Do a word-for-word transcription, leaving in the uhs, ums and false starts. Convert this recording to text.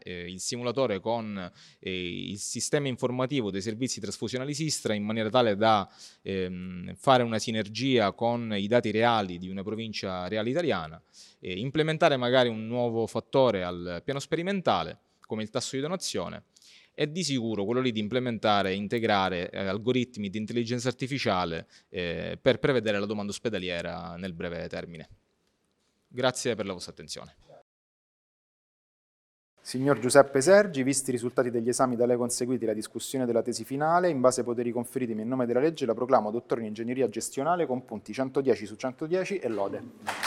eh, il simulatore con eh, il sistema informativo dei servizi trasfusionali Sistra, in maniera tale da ehm, fare una sinergia con i dati reali di una provincia reale italiana, eh, implementare magari un nuovo fattore al piano sperimentale, come il tasso di donazione, e di sicuro quello lì di implementare e integrare eh, algoritmi di intelligenza artificiale eh, per prevedere la domanda ospedaliera nel breve termine. Grazie per la vostra attenzione. Signor Giuseppe Sergi, visti i risultati degli esami da lei conseguiti e la discussione della tesi finale, in base ai poteri conferitemi in nome della legge, la proclamo dottore in ingegneria gestionale con punti centodieci su centodieci e lode.